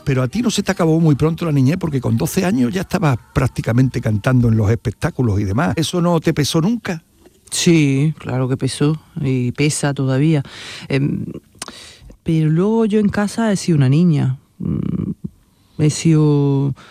Pero a ti no se te acabó muy pronto la niñez, porque con 12 años ya estabas prácticamente cantando en los espectáculos y demás. ¿Eso no te pesó nunca? Sí, claro que pesó y pesa todavía. Pero luego yo en casa he sido una niña. He sido... o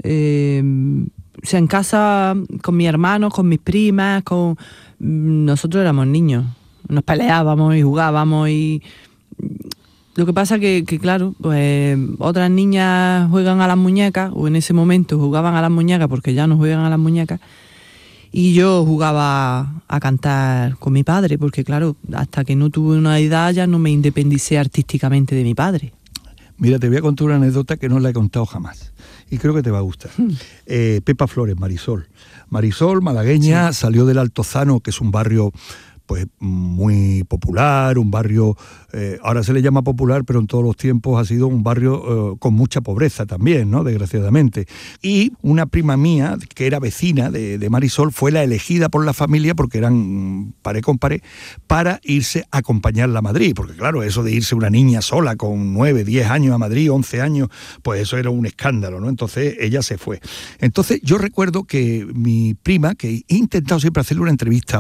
sea, en casa con mis hermanos, con mis primas, nosotros éramos niños. Nos peleábamos y jugábamos y... Lo que pasa que claro, pues otras niñas juegan a las muñecas, o en ese momento jugaban a las muñecas porque ya no juegan a las muñecas, y yo jugaba a cantar con mi padre, porque claro, hasta que no tuve una edad ya no me independicé artísticamente de mi padre. Mira, te voy a contar una anécdota que no la he contado jamás y creo que te va a gustar. Pepa Flores, Marisol. Marisol, malagueña, sí. Salió del Altozano, que es un barrio pues muy popular, un barrio, ahora se le llama popular, pero en todos los tiempos ha sido un barrio con mucha pobreza también, ¿no? Desgraciadamente. Y una prima mía, que era vecina de Marisol, fue la elegida por la familia, porque eran paré con paré, para irse a acompañarla a Madrid, porque claro, eso de irse una niña sola con 9, 10 años a Madrid, 11 años, pues eso era un escándalo, ¿no? Entonces ella se fue. Entonces yo recuerdo que mi prima, que he intentado siempre hacerle una entrevista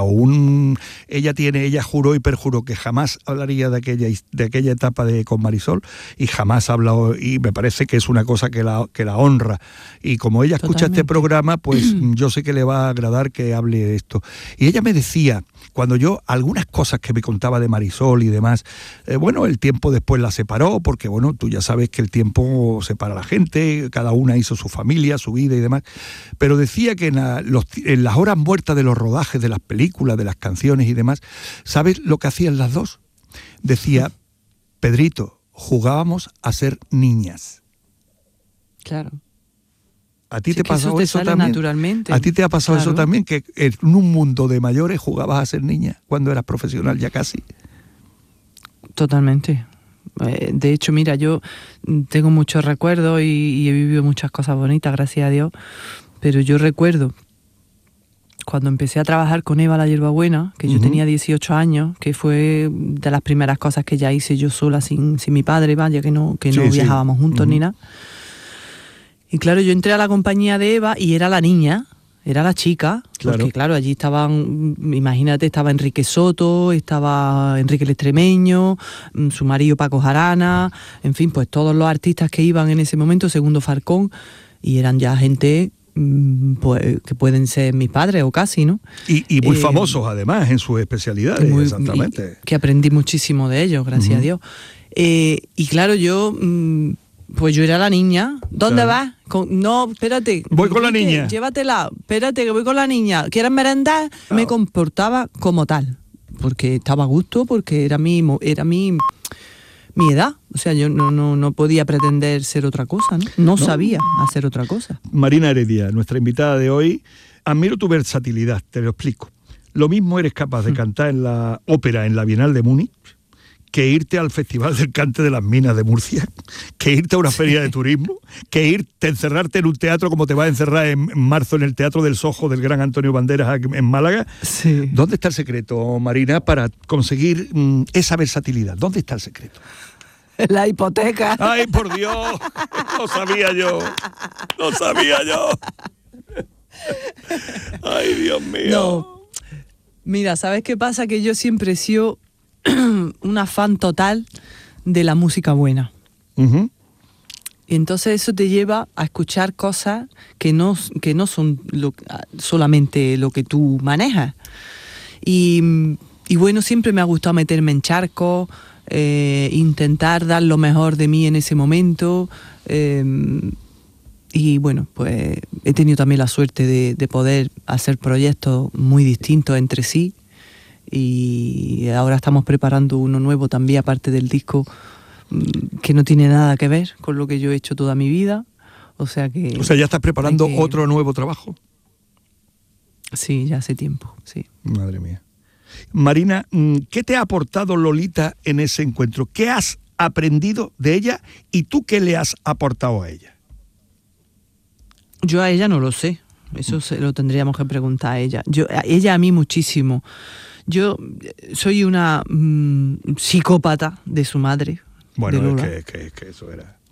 ella juró y perjuró que jamás hablaría de aquella etapa con Marisol, y jamás ha hablado, y me parece que es una cosa que la honra, y como ella escucha Totalmente. Este programa, pues yo sé que le va a agradar que hable de esto. Y ella me decía, cuando yo, algunas cosas que me contaba de Marisol y demás, bueno, el tiempo después la separó, porque bueno, tú ya sabes que el tiempo separa a la gente, cada una hizo su familia, su vida y demás, pero decía que en las horas muertas de los rodajes de las películas, de las canciones y demás, ¿sabes lo que hacían las dos? Decía, Pedrito, jugábamos a ser niñas. Claro. ¿A ti te pasó eso también? Naturalmente. ¿A ti te ha pasado eso también? Que en un mundo de mayores jugabas a ser niña cuando eras profesional ya casi. Totalmente. De hecho, mira, yo tengo muchos recuerdos y he vivido muchas cosas bonitas, gracias a Dios, pero yo recuerdo cuando empecé a trabajar con Eva la Hierbabuena, que yo tenía 18 años, que fue de las primeras cosas que ya hice yo sola sin mi padre, vaya, que no viajábamos juntos ni nada. Y claro, yo entré a la compañía de Eva y era la niña, era la chica, porque claro, allí estaban, imagínate, estaba Enrique Soto, estaba Enrique el Extremeño, su marido Paco Jarana, en fin, pues todos los artistas que iban en ese momento, Segundo Falcón, y eran ya gente... pues, que pueden ser mis padres o casi, ¿no? Y muy famosos además en sus especialidades, exactamente. Que aprendí muchísimo de ellos, gracias a Dios. Y claro, pues yo era la niña. ¿Dónde vas? No, espérate. Voy con la niña. Llévatela. Espérate, que voy con la niña. ¿Quieres merendar? Claro. Me comportaba como tal, porque estaba a gusto, porque era mi edad, o sea, yo no podía pretender ser otra cosa, ¿no? No sabía hacer otra cosa. Marina Heredia, nuestra invitada de hoy, admiro tu versatilidad, te lo explico. Lo mismo eres capaz de cantar en la ópera en la Bienal de Múnich, que irte al Festival del Cante de las Minas de Murcia, que irte a una feria de turismo, que encerrarte en un teatro como te vas a encerrar en marzo en el Teatro del Sojo del gran Antonio Banderas en Málaga. Sí. ¿Dónde está el secreto, Marina, para conseguir esa versatilidad? ¿Dónde está el secreto? La hipoteca. ¡Ay, por Dios! Lo sabía yo. ¡Ay, Dios mío! No. Mira, ¿sabes qué pasa? Que yo siempre he sido una fan total de la música buena. Y entonces eso te lleva a escuchar cosas que no son solamente lo que tú manejas. Y bueno, siempre me ha gustado meterme en charcos, intentar dar lo mejor de mí en ese momento, y bueno, pues he tenido también la suerte de poder hacer proyectos muy distintos entre sí, y ahora estamos preparando uno nuevo también, aparte del disco, que no tiene nada que ver con lo que yo he hecho toda mi vida. O sea, ¿ya estás preparando otro nuevo trabajo? Sí, ya hace tiempo, sí. Madre mía. Marina, ¿qué te ha aportado Lolita en ese encuentro? ¿Qué has aprendido de ella y tú qué le has aportado a ella? Yo a ella no lo sé, eso se lo tendríamos que preguntar a ella. Ella a mí muchísimo. Yo soy una psicópata de su madre. Bueno, es que eso era...